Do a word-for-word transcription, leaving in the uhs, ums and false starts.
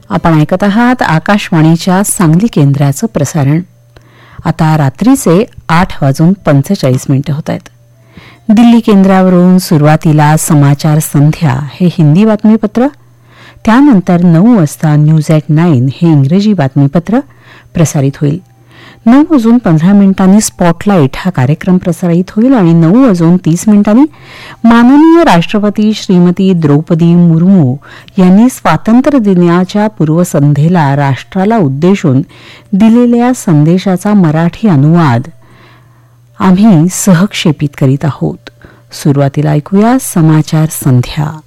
आपण ऐकत आहात आकाशवाणीच्या सांगली केंद्राचं प्रसारण. आता रात्रीचे आठ वाजून पंचेचाळीस मिनिटं होत आहेत. दिल्ली केंद्रावरून सुरुवातीला समाचार संध्या हे हिंदी बातमीपत्र, त्यानंतर नऊ वाजता न्यूज ॲट नाईन हे इंग्रजी बातमीपत्र प्रसारित होईल. नऊ वाजून पंधरा मिनिटांनी स्पॉटलाईट हा कार्यक्रम प्रसारित होईल आणि नऊ वाजून तीस मिनिटांनी माननीय राष्ट्रपती श्रीमती द्रौपदी मुर्मू यांनी स्वातंत्र्य दिनाच्या पूर्वसंध्येला राष्ट्राला उद्देशून दिलेल्या संदेशाचा मराठी अनुवाद आम्ही सहक्षेपित करीत आहोत. सुरुवातीला ऐकूया समाचार संध्या.